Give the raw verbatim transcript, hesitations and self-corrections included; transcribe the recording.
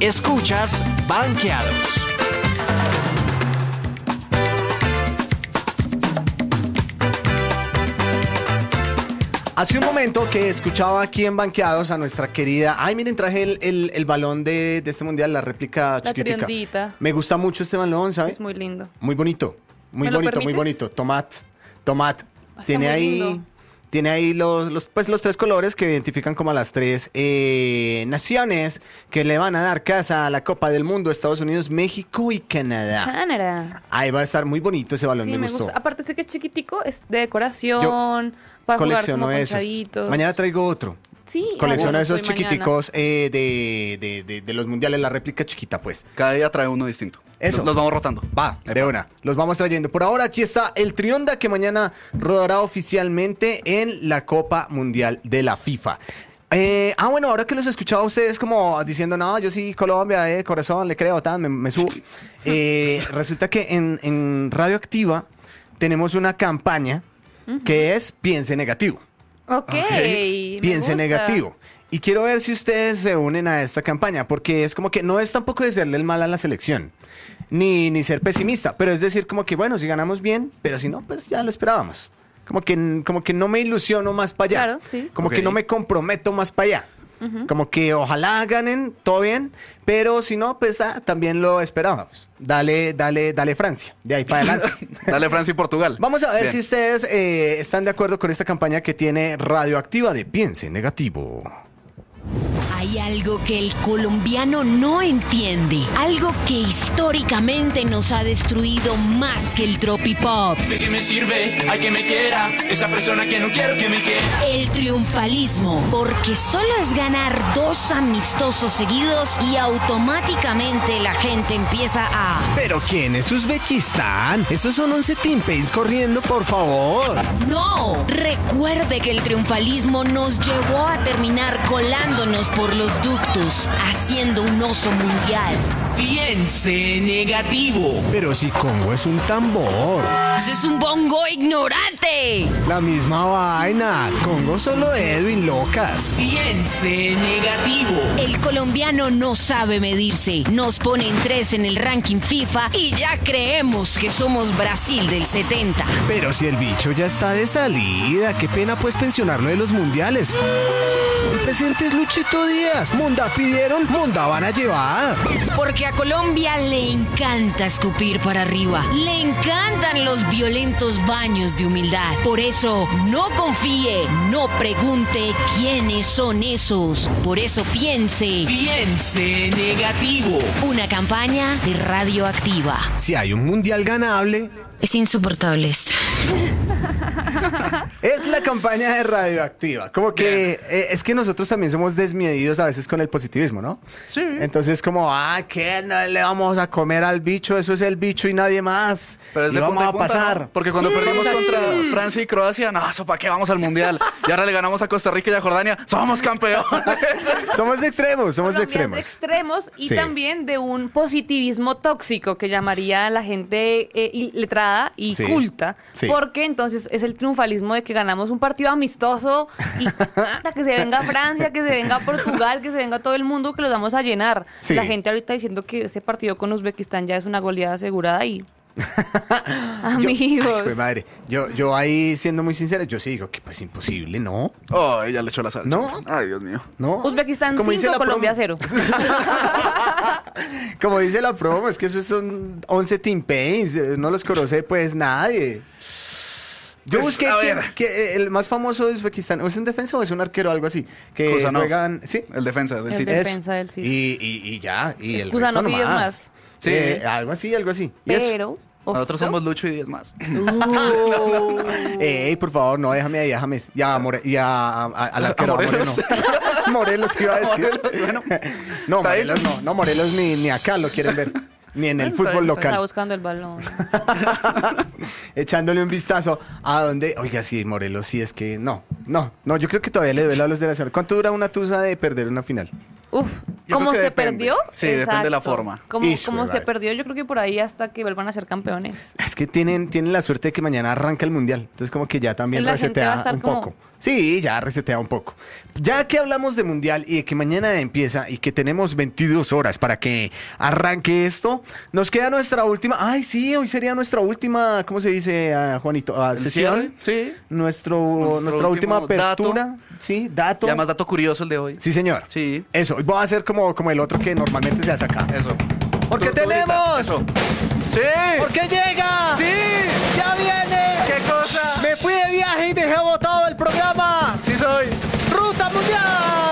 Escuchas Banqueados. Hace un momento que escuchaba aquí en Banqueados a nuestra querida... Ay, miren, traje el, el, el balón de, de este mundial, la réplica La chiquitica. triondita. Me gusta mucho este balón, ¿sabes? Es muy lindo. Muy bonito, muy ¿Me lo bonito, muy permites? bonito. Tomat, tomat. Está Tiene muy ahí... lindo. Tiene ahí los, los, pues, los tres colores que identifican como a las tres eh, naciones que le van a dar casa a la Copa del Mundo, Estados Unidos, México y Canadá. Canadá. Ahí va a estar muy bonito ese balón, Sí, me, me gustó. gusta. Aparte este que es chiquitico, es de decoración, para jugar Colecciono como esos. conchaditos. Mañana traigo otro. Sí. Colecciona ah, esos bueno, soy chiquiticos eh, de, de, de, de los mundiales, la réplica chiquita, pues. Cada día trae uno distinto. Eso. Los, los vamos rotando. Va, de Epa. una. Los vamos trayendo. Por ahora aquí está el Trionda que mañana rodará oficialmente en la Copa Mundial de la FIFA. Eh, ah, bueno, ahora que los escuchaba a ustedes como diciendo, no, yo sí, Colombia, eh, corazón, le creo, tan, me, me subo. Eh, resulta que en, en Radioactiva tenemos una campaña que es Piense Negativo. Ok. me Piense gusta. negativo. Y quiero ver si ustedes se unen a esta campaña, porque es como que no es tampoco decirle el mal a la selección, ni, ni ser pesimista, pero es decir como que, bueno, si ganamos bien, pero si no, pues ya lo esperábamos. Como que, como que no me ilusiono más para allá. Claro, sí. Como Ok. que no me comprometo más para allá. Como que ojalá ganen, todo bien, pero si no, pues ah, también lo esperábamos. Dale, dale, dale Francia, de ahí para adelante. Dale Francia y Portugal. Vamos a ver Bien. si ustedes eh, están de acuerdo con esta campaña que tiene Radioactiva de Piense Negativo. Hay algo que el colombiano no entiende, algo que históricamente nos ha destruido más que el tropipop. ¿De qué me sirve? Hay que me quiera. Esa persona que no quiero que me quiera. El triunfalismo, porque solo es ganar dos amistosos seguidos y automáticamente la gente empieza a... ¿Pero quién es Uzbekistán? Esos son once teammates corriendo, por favor. ¡No! Recuerde que el triunfalismo nos llevó a terminar colándonos por los ductos, haciendo un oso mundial. Piense negativo. Pero si Congo es un tambor. ¡Ese es un bongo ignorante! La misma vaina. Congo solo Edwin, locas. Piense negativo. El colombiano no sabe medirse. Nos ponen tres en el ranking FIFA y ya creemos que somos Brasil del setenta. Pero si el bicho ya está de salida, qué pena pues pensionarlo de los mundiales. El presidente es Luchito Díaz. Munda pidieron, Munda van a llevar. Porque a Colombia le encanta escupir para arriba. Le encantan los violentos baños de humildad. Por eso, no confíe, no pregunte quiénes son esos. Por eso piense. Piense negativo. Una campaña de Radioactiva. Si hay un mundial ganable, Es insoportable esto. es la campaña de Radioactiva. Como que eh, es que nosotros también somos desmedidos a veces con el positivismo, ¿no? Sí. Entonces como, ah, ¿qué? No le vamos a comer al bicho, eso es el bicho y nadie más. Pero es y de vamos punta y a punta, pasar. ¿no? Porque cuando Sí, perdimos sí. contra Francia y Croacia, no, eso para qué vamos al mundial. Y ahora le ganamos a Costa Rica y a Jordania, somos campeones. Somos de extremos, somos de Colombia es extremos. de extremos y Sí. también de un positivismo tóxico que llamaría a la gente eh, y- letrada y Sí. culta, Sí. porque entonces es el triunfalismo de que ganamos un partido amistoso y que se venga Francia, que se venga Portugal, que se venga todo el mundo, que los vamos a llenar. Sí. La gente ahorita diciendo que ese partido con Uzbekistán ya es una goleada asegurada y... Amigos. Ay, jue madre. Yo, yo ahí siendo muy sincero, yo sí digo que pues imposible, ¿no? Oh, ella le echó la salsa. No. Ay, Dios mío. ¿No? Uzbekistán Como dice cinco, la Colombia promo. cero. Como dice la promo, es que esos son once team pains, eh, no los conoce pues nadie. Yo Pues, busqué a que, ver. que, eh, el más famoso de Uzbekistán, ¿o es un defensa o es un arquero o algo así? Que Kusanov. juegan, sí. El defensa del El City. de- Eso. defensa del City. Y, y, y ya, y el Excusa, resto no pides nomás. más. Sí. Eh, algo así, algo así. ¿Y eso? Pero... Nosotros ojo. somos Lucho y diez más. Uh. Ey, por favor, no, déjame ahí, déjame. Ya, More, ya, a, a, al arquero, A a Moreno. Morelos. Morelos, ¿qué iba a decir? Bueno, No, está Morelos hecho. no, no, Morelos ni, ni acá lo quieren ver. Ni en el Está fútbol bien, está Está local. buscando el balón. Echándole un vistazo a donde. Oiga, sí, Morelos, sí, es que. No, no, no, yo creo que todavía le duele a los de Nacional. ¿Cuánto dura una tusa de perder una final? Uf, Yo ¿Cómo creo que se depende. perdió? Sí, depende de la Exacto. forma. Como, Ish, como güey, se vale. perdió, yo creo que por ahí hasta que vuelvan a ser campeones. Es que tienen, tienen la suerte de que mañana arranca el mundial. Entonces, como que ya también La gente va a resetea estar un como- poco. Sí, ya resetea un poco. Ya que hablamos de mundial y de que mañana empieza y que tenemos veintidós horas para que arranque esto, nos queda nuestra última. Ay, sí, hoy sería nuestra última, ¿cómo se dice, ah, Juanito? Ah, ¿El sesión. cierre? Sí. Nuestro, Nuestro nuestra última último dato. apertura. Sí, dato. Y además dato curioso el de hoy. Sí, señor. Sí. Eso, hoy voy a hacer como, como el otro que normalmente se hace acá. Eso. Porque Tú- tú grita. tenemos. Eso. Sí. Porque llega